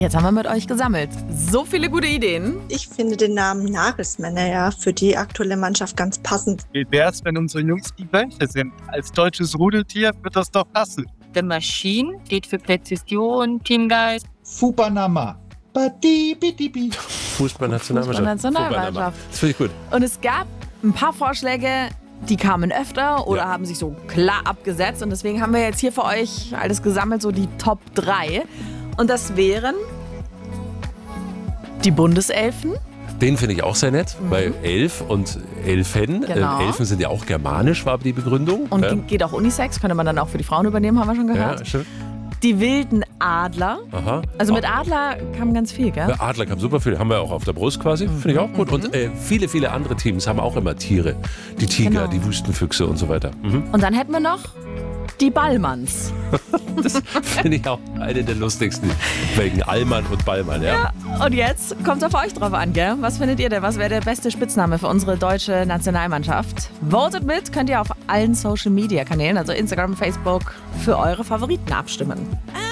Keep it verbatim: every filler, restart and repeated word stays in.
Jetzt haben wir mit euch gesammelt. So viele gute Ideen. Ich finde den Namen Nagelsmänner ja für die aktuelle Mannschaft ganz passend. Wie wär's, wenn unsere Jungs die Welche sind? Als deutsches Rudeltier wird das doch passen. The Machine steht für Präzision, Teamgeist. Fupanama. Fußballnationalmannschaft. Nationalmannschaft. Das finde ich gut. Und es gab ein paar Vorschläge, die kamen öfter oder Ja. haben sich so klar abgesetzt. Und deswegen haben wir jetzt hier für euch alles gesammelt, so die Top drei. Und das wären die Bundeselfen. Den finde ich auch sehr nett, Mhm. weil Elf und Elfen, Genau. äh, Elfen sind ja auch germanisch, war die Begründung. Und ja. geht auch Unisex, könnte man dann auch für die Frauen übernehmen, haben wir schon gehört. Ja, stimmt. Die wilden Adler. Aha. Also mit Ah, Adler kam ganz viel, gell? ja, Adler kam super viel, haben wir auch auf der Brust quasi, finde ich auch gut. Und äh, viele, viele andere Teams haben auch immer Tiere. Die Tiger, Genau. die Wüstenfüchse und so weiter. Mhm. Und dann hätten wir noch die Ballmanns. Das finde ich auch eine der lustigsten. Wegen Allmann und Ballmann, ja. Ja, und jetzt kommt es auf euch drauf an, gell? Was findet ihr denn? Was wäre der beste Spitzname für unsere deutsche Nationalmannschaft? Votet mit, könnt ihr auf allen Social-Media-Kanälen, also Instagram, Facebook, für eure Favoriten abstimmen.